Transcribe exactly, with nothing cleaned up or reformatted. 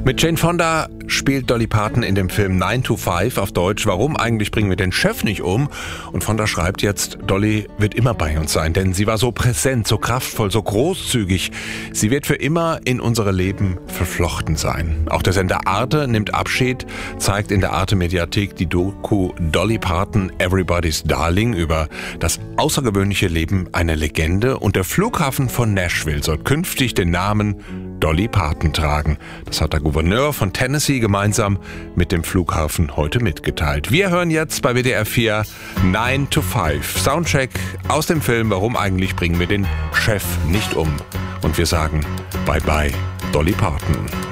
Mit Jane Fonda spielt Dolly Parton in dem Film nine to five auf Deutsch Warum eigentlich bringen wir den Chef nicht um? Und Fonda schreibt jetzt, Dolly wird immer bei uns sein, denn sie war so präsent, so kraftvoll, so großzügig. Sie wird für immer in unsere Leben verflochten sein. Auch der Sender Arte nimmt Abschied, zeigt in der Arte-Mediathek die Doku Dolly Parton Everybody's Darling über das außergewöhnliche Leben einer Legende. Und der Flughafen von Nashville soll künftig den Namen Dolly Parton tragen. Das hat der Gouverneur von Tennessee gemeinsam mit dem Flughafen heute mitgeteilt. Wir hören jetzt bei W D R vier nine to five. Soundcheck aus dem Film Warum eigentlich bringen wir den Chef nicht um? Und wir sagen Bye bye Dolly Parton.